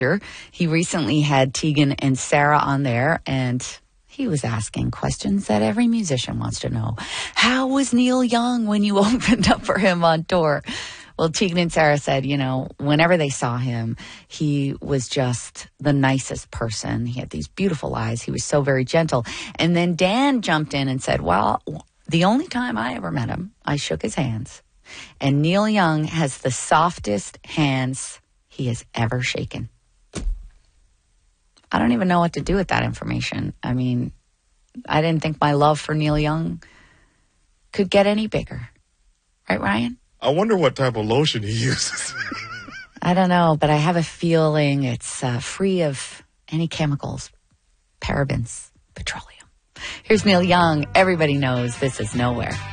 He recently had Tegan and Sara on there, and he was asking questions that every musician wants to know. How was Neil Young when you opened up for him on tour? Well, Tegan and Sara said, whenever they saw him, he was just the nicest person. He had these beautiful eyes. He was so very gentle. And then Dan jumped in and said, well, the only time I ever met him, I shook his hands. And Neil Young has the softest hands he has ever shaken. I don't even know what to do with that information. I mean, I didn't think my love for Neil Young could get any bigger. Right, Ryan? I wonder what type of lotion he uses. I don't know, but I have a feeling it's free of any chemicals, parabens, petroleum. Here's Neil Young. Everybody knows this is Nowhere.